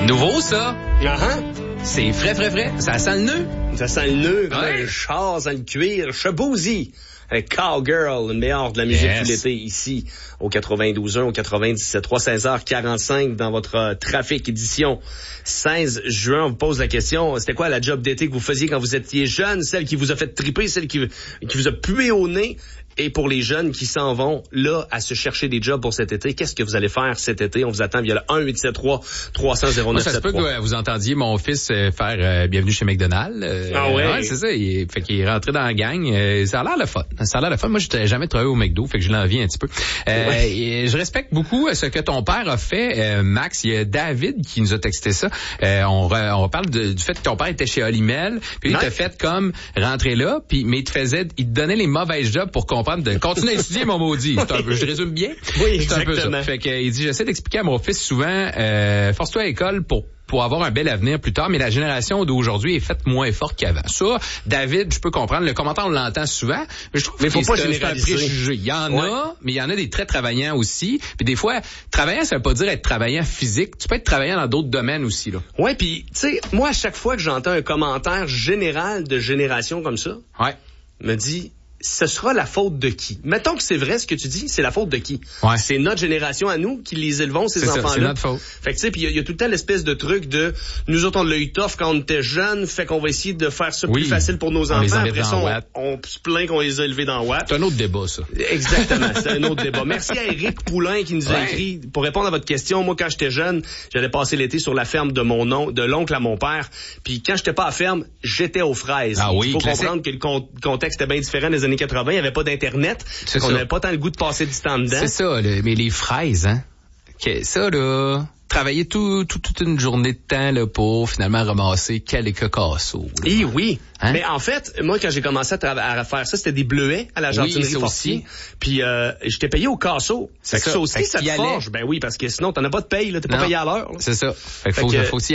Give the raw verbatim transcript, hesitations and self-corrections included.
Nouveau, ça. Uh-huh. C'est frais, frais, frais. Ça sent le nœud. Ça sent le nœud, comme Ouais. un char, ça sent le cuir. Shaboozey, avec Cowgirl, le meilleur de la musique Yes. tout l'été, ici, au quatre-vingt-douze un, au quatre-vingt-dix-sept trois, seize heures quarante-cinq, dans votre euh, trafic édition seize juin. On vous pose la question, c'était quoi la job d'été que vous faisiez quand vous étiez jeune? Celle qui vous a fait triper, celle qui, qui vous a pué au nez? Et pour les jeunes qui s'en vont là à se chercher des jobs pour cet été, qu'est-ce que vous allez faire cet été? On vous attend via le un huit sept trois trois cents zéro neuf Ça se sept peut trois. que vous entendiez mon fils euh, faire euh, Bienvenue chez McDonald's. Euh, Ah ouais? c'est ça. Il, fait qu'il est rentré dans la gang. Euh, ça a l'air le fun. Ça a l'air le fun. Moi, j'ai jamais travaillé au McDo, fait que je l'envie un petit peu. Euh, Ouais. et je respecte beaucoup ce que ton père a fait, euh, Max. Il y a David qui nous a texté ça. Euh, on, re, on parle de, du fait que ton père était chez Olimel, puis il Ouais. t'a fait comme rentrer là, puis mais il te faisait, il te donnait les mauvaises jobs pour comprendre de continuer à étudier, mon maudit. C'est un peu, je résume bien. Oui, C'est un peu ça. exactement. Fait que, il dit, j'essaie d'expliquer à mon fils souvent, euh, force-toi à l'école pour pour avoir un bel avenir plus tard, mais la génération d'aujourd'hui est faite moins forte qu'avant. Ça, David, je peux comprendre. Le commentaire, on l'entend souvent, mais je trouve Mais faut que pas c'est un- c'est un généraliser. préjugé. Il y en Ouais. a, mais il y en a des très travaillants aussi. Puis des fois, travaillant, ça veut pas dire être travaillant physique. Tu peux être travaillant dans d'autres domaines aussi, là. Ouais, puis tu sais, moi à chaque fois que j'entends un commentaire général de génération comme ça, Ouais. me dit ce sera la faute de qui? Mettons que c'est vrai ce que tu dis, c'est la faute de qui? Ouais. C'est notre génération à nous qui les élevons, ces C'est ça, enfants-là. c'est notre faute. Fait que tu sais, puis il y, y a tout le temps l'espèce de truc de nous autres on l'a eu tough quand on était jeunes, fait qu'on va essayer de faire ça Oui. plus facile pour nos On les enfants. élève Après dans ça, Watt. on, on se plaint qu'on les a élevés dans Watt. C'est un autre débat, ça. Exactement, c'est un autre débat. Merci à Éric Poulain qui nous a Ouais. écrit. Pour répondre à votre question, moi quand j'étais jeune, j'allais passer l'été sur la ferme de mon oncle, de l'oncle à mon père. Puis quand j'étais pas à la ferme, j'étais aux fraises. Ah oui, Il faut classique. comprendre que le con- contexte était bien différent des années quatre-vingts. Il y avait pas d'internet, C'est on ça. n'avait pas tant le goût de passer du temps dedans. C'est ça, là. Mais les fraises, hein. Que ça, là. Travailler tout, tout, toute une journée de temps, là, pour finalement ramasser quelques casseaux. là. Eh oui. Hein? Mais en fait, moi, quand j'ai commencé à, trava- à faire ça, c'était des bleuets à la Oui, jardinerie ça Fortier. aussi. Puis euh, j'étais payé au casseau. C'est Fait que ça. ça aussi, Fait que ça te t'y allais. forge. Ben oui, parce que sinon, t'en as pas de paye, là. T'es pas Non. payé à l'heure. là. C'est ça. Fait que Fait faut, que- faut s'y